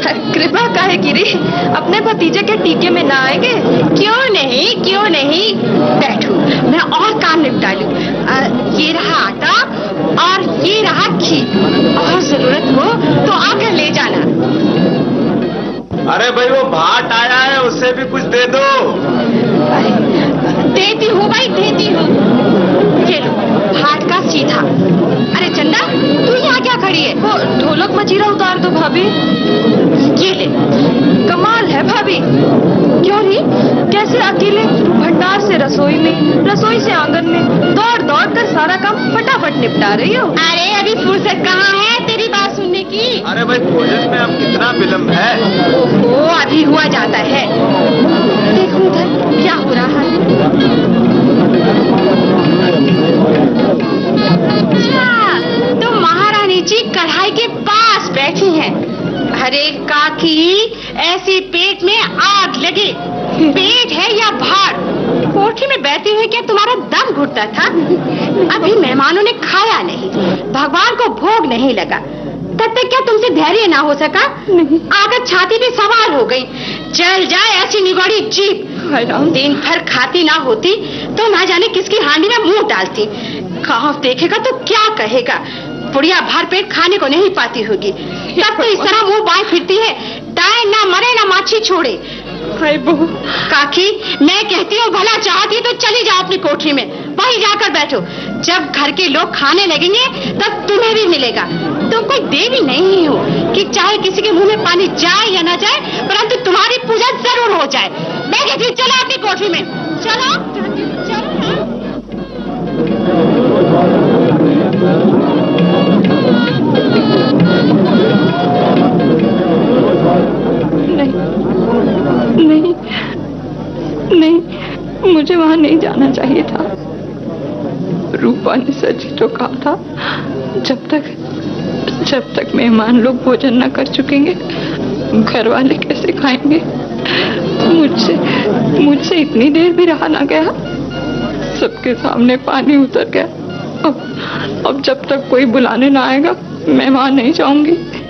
कृपा काहे गिरी, अपने भतीजे के टीके में ना आएंगे? क्यों नहीं, बैठो, मैं और काम निपटा लूं। ये रहा आटा और ये रहा घी, और जरूरत हो तो आकर ले जाना। अरे भाई, वो भाट आया है, उससे भी कुछ दे दो। देती हूँ भाई, देती हूँ। ये लो, भाट का सीधा। अरे चंदा, तू यहाँ क्या खड़ी है? वो ढोलक मजीरा उतार दो भाभी। ये ले। कमाल है भाभी, क्यों नहीं? कैसे अकेले भंडार से रसोई में, रसोई से आंगन में दौड़ दौड़ कर सारा काम फटाफट निपटा रही हो। अरे अभी फुर्सत कहाँ है तेरी बात सुनने की? अरे भाई, भोजन में अब कितना विलम्ब है? ओहो, अभी हुआ जाता है। देखो उधर क्या हो रहा है। अच्छा, तो महारानी जी कढ़ाई के पास बैठी हैं। अरे काकी, ऐसी पेट में आग लगे। पेट है या भाड़? कोठी में बैठे हुए क्या तुम्हारा दम घुटता था? अभी मेहमानों ने खाया नहीं, भगवान को भोग नहीं लगा, तब तक क्या तुमसे धैर्य ना हो सका? नहीं। आकर छाती पे सवार हो गई। चल जाए ऐसी निगौड़ी जीप। दिन भर खाती ना होती तो ना जाने किसकी हांडी में मुंह डालती। गाँव देखेगा तो क्या कहेगा? बुढ़िया भर पेट खाने को नहीं पाती होगी, तब तो इस तरह मुंह बाएं फिरती है। दाएं ना मरे ना माछी छोड़े। बहू काकी, मैं कहती हूँ भला चाहती तो चली जाओ अपनी कोठरी में, वहीं जाकर बैठो। जब घर के लोग खाने लगेंगे तब तुम्हें भी मिलेगा। तुम कोई देवी नहीं हो कि चाहे किसी के मुंह में पानी जाए या ना जाए, परंतु तुम्हारी पूजा जरूर हो जाए। मैं कहती हूँ चलो अपनी कोठरी में, चलो चलो। नहीं, मुझे वहाँ नहीं जाना चाहिए था। रूपा ने सच ही तो कहा था, जब तक मेहमान लोग भोजन न कर चुकेंगे, घर वाले कैसे खाएंगे? मुझसे इतनी देर भी रहा ना गया। सबके सामने पानी उतर गया। अब जब तक कोई बुलाने ना आएगा, मैं वहाँ नहीं जाऊंगी।